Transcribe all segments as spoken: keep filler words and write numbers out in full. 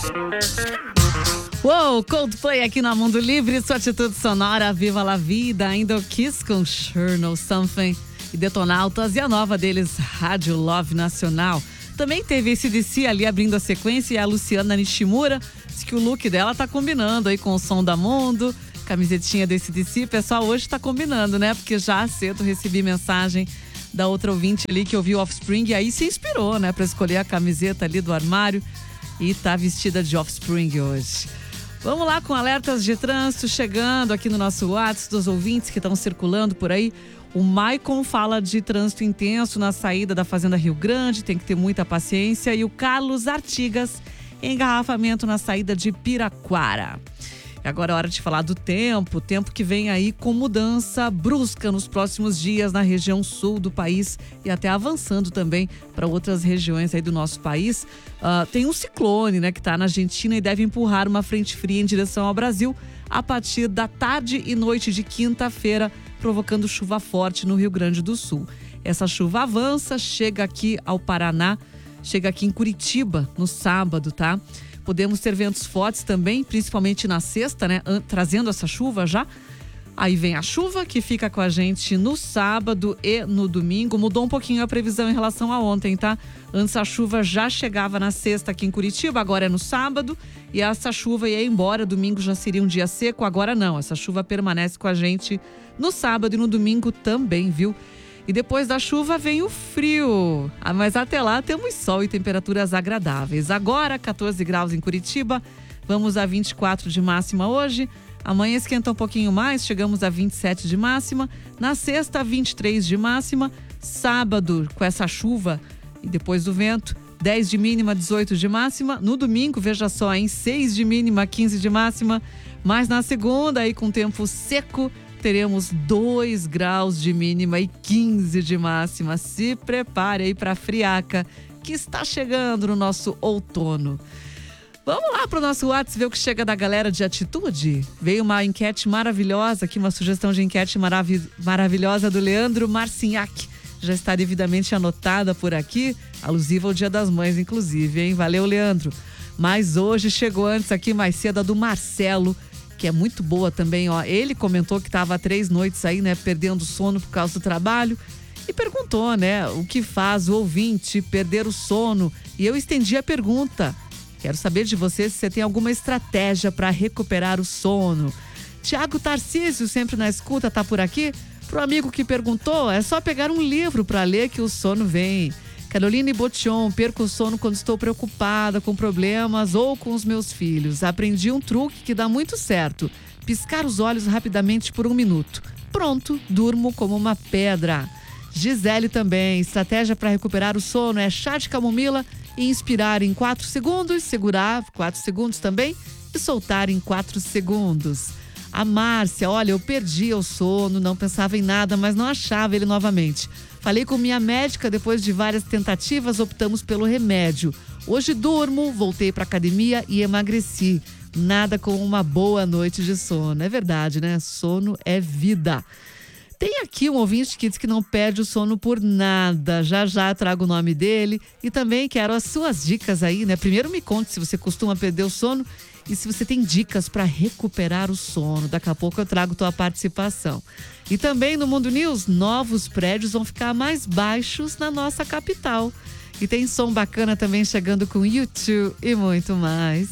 Uou, Coldplay aqui na Mundo Livre, sua atitude sonora, viva la vida, ainda o Kiss com Sure Know Something e Detonautas e a nova deles, Rádio Love Nacional. Também teve esse D C ali abrindo a sequência e a Luciana Nishimura, diz que o look dela tá combinando aí com o som da Mundo, camisetinha desse D C, pessoal, hoje tá combinando, né? Porque já cedo recebi mensagem da outra ouvinte ali que ouviu Offspring e aí se inspirou, né? Pra escolher a camiseta ali do armário e tá vestida de Offspring hoje. Vamos lá com alertas de trânsito chegando aqui no nosso WhatsApp dos ouvintes que estão circulando por aí. O Maicon fala de trânsito intenso na saída da Fazenda Rio Grande, tem que ter muita paciência. E o Carlos Artigas, engarrafamento na saída de Piraquara. E agora é hora de falar do tempo, tempo que vem aí com mudança brusca nos próximos dias na região sul do país e até avançando também para outras regiões aí do nosso país. Uh, tem um ciclone, né, que está na Argentina e deve empurrar uma frente fria em direção ao Brasil a partir da tarde e noite de quinta-feira, provocando chuva forte no Rio Grande do Sul. Essa chuva avança, chega aqui ao Paraná, chega aqui em Curitiba no sábado, tá? Podemos ter ventos fortes também, principalmente na sexta, né? Trazendo essa chuva já. Aí vem a chuva que fica com a gente no sábado e no domingo. Mudou um pouquinho a previsão em relação a ontem, tá? Antes a chuva já chegava na sexta aqui em Curitiba, agora é no sábado. E essa chuva ia embora, domingo já seria um dia seco, agora não. Essa chuva permanece com a gente no sábado e no domingo também, viu? E depois da chuva vem o frio. Ah, mas até lá temos sol e temperaturas agradáveis. Agora, quatorze graus em Curitiba. Vamos a vinte e quatro de máxima hoje. Amanhã esquenta um pouquinho mais, chegamos a vinte e sete de máxima. Na sexta, vinte e três de máxima. Sábado, com essa chuva e depois do vento, dez de mínima, dezoito de máxima. No domingo, veja só, em seis de mínima, quinze de máxima. Mas na segunda, aí com tempo seco, teremos dois graus de mínima e quinze de máxima. Se prepare aí para a friaca que está chegando no nosso outono. Vamos lá para o nosso WhatsApp ver o que chega da galera de atitude. Veio uma enquete maravilhosa aqui, uma sugestão de enquete marav- maravilhosa do Leandro Marcinhac. Já está devidamente anotada por aqui, alusiva ao Dia das Mães, inclusive, hein? Valeu, Leandro. Mas hoje chegou antes aqui, mais cedo, a do Marcelo, que é muito boa também, ó. Ele comentou que estava há três noites aí, né, perdendo sono por causa do trabalho e perguntou, né, o que faz o ouvinte perder o sono. E eu estendi a pergunta. Quero saber de você se você tem alguma estratégia para recuperar o sono. Tiago Tarcísio, sempre na escuta, tá por aqui? Pro amigo que perguntou, é só pegar um livro para ler que o sono vem. Caroline Botion, perco o sono quando estou preocupada com problemas ou com os meus filhos. Aprendi um truque que dá muito certo. Piscar os olhos rapidamente por um minuto. Pronto, durmo como uma pedra. Gisele também, estratégia para recuperar o sono é chá de camomila e inspirar em quatro segundos, segurar quatro segundos também e soltar em quatro segundos. A Márcia, olha, eu perdi o sono, não pensava em nada, mas não achava ele novamente. Falei com minha médica, depois de várias tentativas, optamos pelo remédio. Hoje durmo, voltei para academia e emagreci. Nada como uma boa noite de sono. É verdade, né? Sono é vida. Tem aqui um ouvinte que diz que não perde o sono por nada. Já já trago o nome dele e também quero as suas dicas aí, né? Primeiro me conte se você costuma perder o sono e se você tem dicas para recuperar o sono. Daqui a pouco eu trago tua participação. E também no Mundo News, novos prédios vão ficar mais baixos na nossa capital. E tem som bacana também chegando com YouTube e muito mais.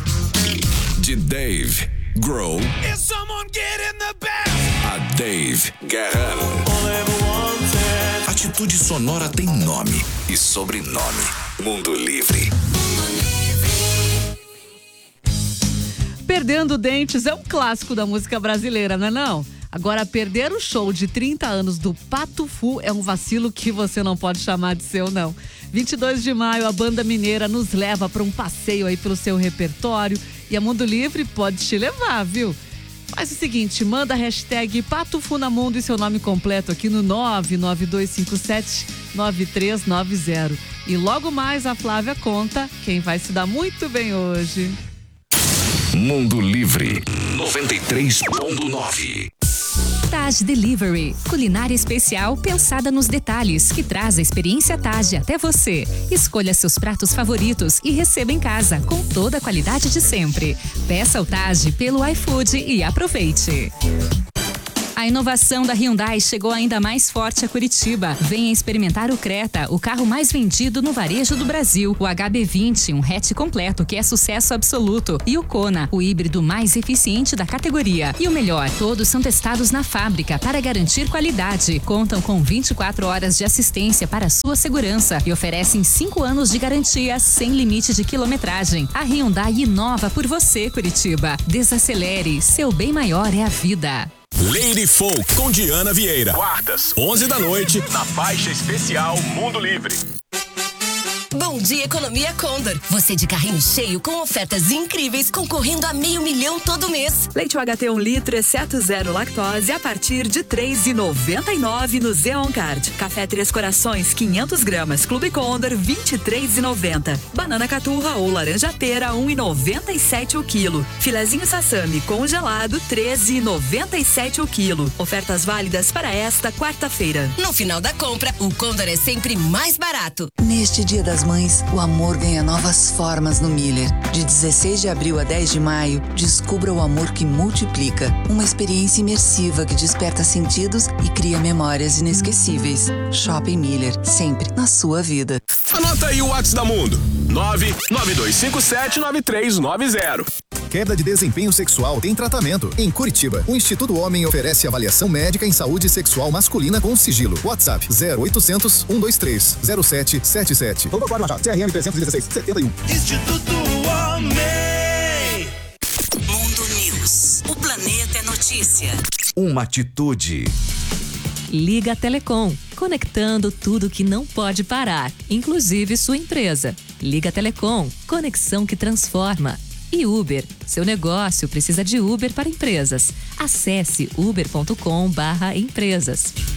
De Dave Grohl a Dave Guerra. Atitude sonora tem nome e sobrenome. Mundo Livre. Perdendo Dentes é um clássico da música brasileira, não é não? Agora, perder o show de trinta anos do Pato Fu é um vacilo que você não pode chamar de seu, não. vinte e dois de maio, a banda mineira nos leva para um passeio aí pelo seu repertório e a Mundo Livre pode te levar, viu? Faz o seguinte, manda a hashtag Pato Funamundo e seu nome completo aqui no nove nove dois cinco sete nove três nove zero. E logo mais a Flávia conta quem vai se dar muito bem hoje. Mundo Livre noventa e três ponto nove. Taj Delivery, culinária especial pensada nos detalhes, que traz a experiência Taj até você. Escolha seus pratos favoritos e receba em casa com toda a qualidade de sempre. Peça o Taj pelo iFood e aproveite. A inovação da Hyundai chegou ainda mais forte a Curitiba. Venha experimentar o Creta, o carro mais vendido no varejo do Brasil. O H B vinte, um hatch completo que é sucesso absoluto. E o Kona, o híbrido mais eficiente da categoria. E o melhor, todos são testados na fábrica para garantir qualidade. Contam com vinte e quatro horas de assistência para sua segurança e oferecem cinco anos de garantia sem limite de quilometragem. A Hyundai inova por você, Curitiba. Desacelere, seu bem maior é a vida. Lady Folk com Diana Vieira. Quartas, onze da noite, na faixa especial Mundo Livre. Bom dia, Economia Condor. Você de carrinho cheio com ofertas incríveis, concorrendo a meio milhão todo mês. Leite U H T um litro, exceto zero lactose, a partir de três reais e noventa e nove centavos no Zeon Card. Café Três Corações, quinhentos gramas, Clube Condor, vinte e três reais e noventa centavos. Banana caturra ou laranja pera, um real e noventa e sete centavos o quilo. Filezinho sassami congelado, treze reais e noventa e sete centavos o quilo. Ofertas válidas para esta quarta-feira. No final da compra, o Condor é sempre mais barato. Neste Dia das Mães, o amor ganha novas formas no Miller. De dezesseis de abril a dez de maio, descubra o amor que multiplica. Uma experiência imersiva que desperta sentidos e cria memórias inesquecíveis. Shopping Miller, sempre na sua vida. Anota aí o WhatsApp da Mundo. nove nove dois cinco sete nove três nove zero. Queda de desempenho sexual tem tratamento. Em Curitiba, o Instituto Homem oferece avaliação médica em saúde sexual masculina com sigilo. WhatsApp zero oitocentos, cento e vinte e três, zero sete sete sete. Todo Guarda Machado, C R M trezentos e dezesseis, setenta e um. Instituto Homem. Mundo News. O planeta é notícia. Uma atitude. Liga Telecom, conectando tudo que não pode parar, inclusive sua empresa. Liga Telecom, conexão que transforma. E Uber, seu negócio precisa de Uber para empresas. Acesse uber ponto com barra empresas.